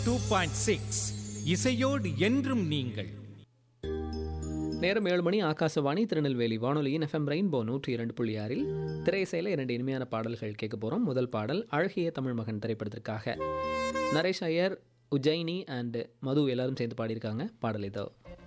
102.6 இசையோடு என்றும் நீங்கள். நேரம் 7 மணி. ஆகாசவாணி திருநெல்வேலி வானொலியின் FM ரெயின்போ 102.6 திரையிசையில் 2 இனிமையான பாடல்கள் கேட்க போகிறோம். முதல் பாடல் அழகிய தமிழ் மகன் திரைப்படத்திற்காக நரேஷ் ஐயர், உஜ்ஜயினி அண்ட் மது எல்லாரும் சேர்ந்து பாடியிருக்காங்க. பாடல் இதோ.